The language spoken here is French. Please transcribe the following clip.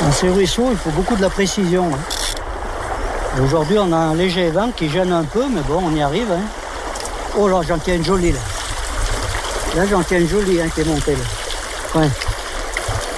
Dans ces ruisseaux, il faut beaucoup de la précision. Aujourd'hui, on a un léger vent qui gêne un peu, mais bon, on y arrive. Oh là, j'en tiens une jolie là. Là, j'en tiens une jolie qui est montée là. Ouais.